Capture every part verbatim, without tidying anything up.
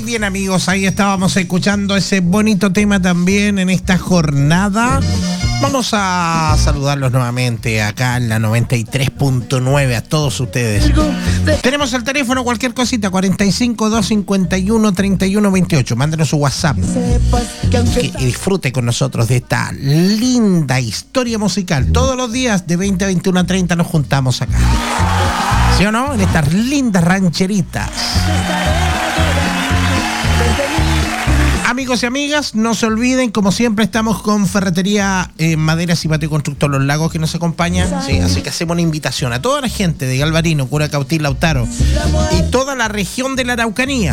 bien, amigos, ahí estábamos escuchando ese bonito tema también en esta jornada. Vamos a saludarlos nuevamente acá en la noventa y tres punto nueve a todos ustedes. Tenemos el teléfono, cualquier cosita, cuarenta y cinco, doscientos cincuenta y uno, treinta y uno veintiocho. Mándenos su WhatsApp que, y disfrute con nosotros de esta linda historia musical. Todos los días de veinte a veintiuno a treinta nos juntamos acá. ¿Sí o no? En estas lindas rancheritas. Amigos y amigas, no se olviden, como siempre estamos con Ferretería eh, Maderas y Patio Constructor Los Lagos que nos acompaña. Sí, así que hacemos una invitación a toda la gente de Galvarino, Curacautín, Lautaro y toda la región de la Araucanía.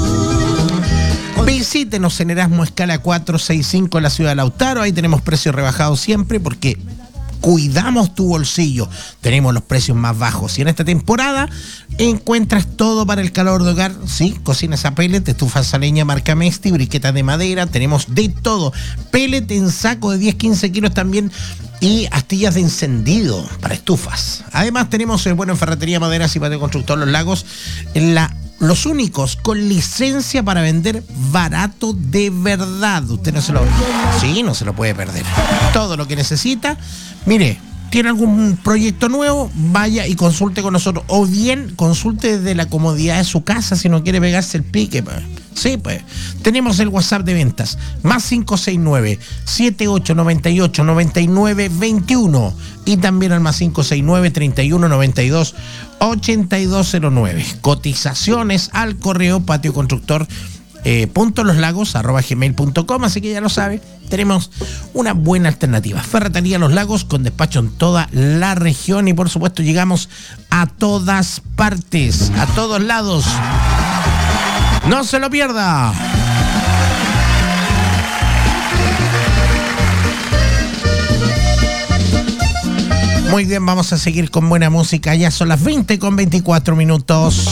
Visítenos en Erasmo Escala cuatrocientos sesenta y cinco en la ciudad de Lautaro. Ahí tenemos precios rebajados siempre porque cuidamos tu bolsillo. Tenemos los precios más bajos. Y en esta temporada encuentras todo para el calor de hogar. Sí, cocinas a pellet, estufas a leña marca Mesti, briquetas de madera. Tenemos de todo. Pellet en saco de diez a quince kilos también. Y astillas de encendido para estufas. Además tenemos, eh, bueno, en Ferretería Maderas y Patio Constructor Los Lagos, en la los únicos con licencia para vender barato de verdad. Usted no se lo... Sí, no se lo puede perder. Todo lo que necesita. Mire, ¿tiene algún proyecto nuevo? Vaya y consulte con nosotros. O bien, consulte desde la comodidad de su casa si no quiere pegarse el pique. Pues. Sí, pues. Tenemos el WhatsApp de ventas. Más cinco seis nueve, siete ocho nueve ocho, nueve nueve dos uno. Y también al más cinco seis nueve, treinta y uno, noventa y dos, ochenta y dos cero nueve. Cotizaciones al correo patio constructor eh, punto los lagos arroba gmail punto com. Así que ya lo sabe, tenemos una buena alternativa. Ferretería Los Lagos con despacho en toda la región y por supuesto llegamos a todas partes, a todos lados. ¡No se lo pierda! Muy bien, vamos a seguir con buena música. Ya son las veinte con veinticuatro minutos.